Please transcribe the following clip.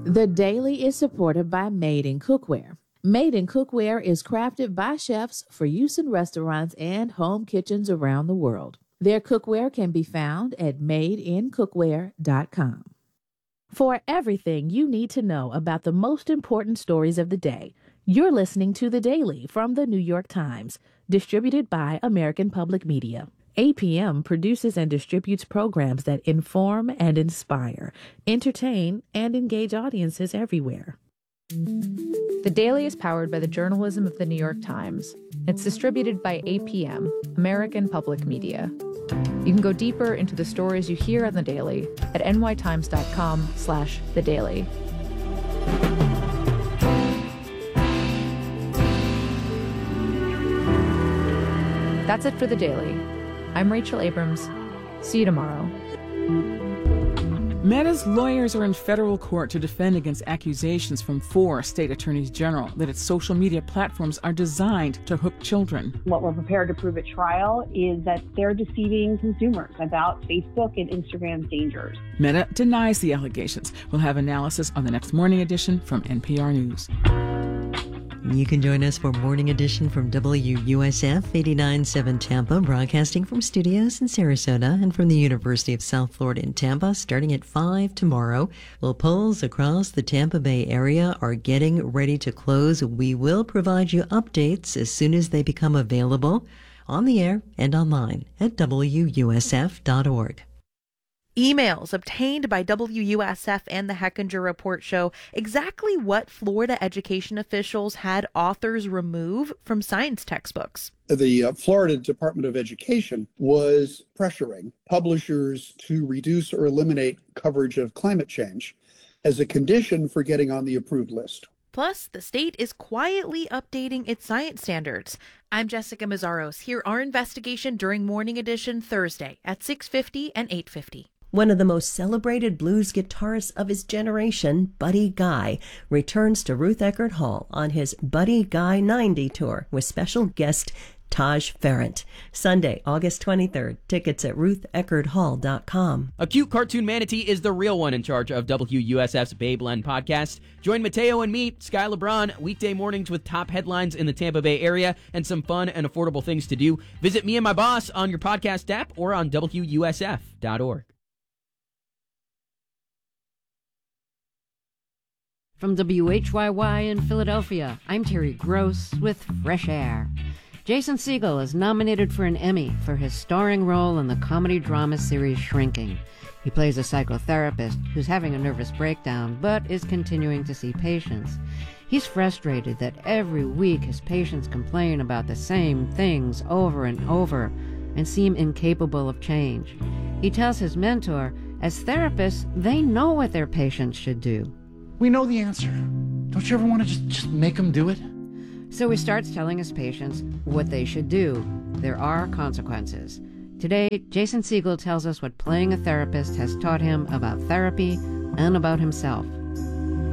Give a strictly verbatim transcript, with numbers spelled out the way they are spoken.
The Daily is supported by Made in Cookware. Made in Cookware is crafted by chefs for use in restaurants and home kitchens around the world. Their cookware can be found at made in cookware dot com. For everything you need to know about the most important stories of the day, you're listening to The Daily from The New York Times, distributed by American Public Media. A P M produces and distributes programs that inform and inspire, entertain, and engage audiences everywhere. The Daily is powered by the journalism of The New York Times. It's distributed by A P M, American Public Media. You can go deeper into the stories you hear on The Daily at n y times dot com slash the daily. That's it for The Daily. I'm Rachel Abrams. See you tomorrow. Meta's lawyers are in federal court to defend against accusations from four state attorneys general that its social media platforms are designed to hook children. What we're prepared to prove at trial is that they're deceiving consumers about Facebook and Instagram's dangers. Meta denies the allegations. We'll have analysis on the next Morning Edition from N P R News. You can join us for Morning Edition from W U S F eighty-nine point seven Tampa, broadcasting from studios in Sarasota and from the University of South Florida in Tampa, starting at five tomorrow. Well, polls across the Tampa Bay area are getting ready to close. We will provide you updates as soon as they become available on the air and online at W U S F dot org. Emails obtained by W U S F and the Hechinger Report show exactly what Florida education officials had authors remove from science textbooks. The uh, Florida Department of Education was pressuring publishers to reduce or eliminate coverage of climate change as a condition for getting on the approved list. Plus, the state is quietly updating its science standards. I'm Jessica Mazzaros. Hear our investigation during Morning Edition Thursday at six fifty and eight fifty. One of the most celebrated blues guitarists of his generation, Buddy Guy, returns to Ruth Eckerd Hall on his Buddy Guy ninety tour with special guest Taj Farrant. Sunday, August twenty-third. Tickets at ruth eckerd hall dot com. A cute cartoon manatee is the real one in charge of W U S F's Babeland podcast. Join Mateo and me, Sky LeBron, weekday mornings with top headlines in the Tampa Bay area and some fun and affordable things to do. Visit Me and My Boss on your podcast app or on W U S F dot org. From W H Y Y in Philadelphia, I'm Terry Gross with Fresh Air. Jason Segel is nominated for an Emmy for his starring role in the comedy drama series Shrinking. He plays a psychotherapist who's having a nervous breakdown but is continuing to see patients. He's frustrated that every week his patients complain about the same things over and over and seem incapable of change. He tells his mentor, as therapists, they know what their patients should do. We know the answer. Don't you ever want to just, just make them do it? So he starts telling his patients what they should do. There are consequences. Today, Jason Segel tells us what playing a therapist has taught him about therapy and about himself.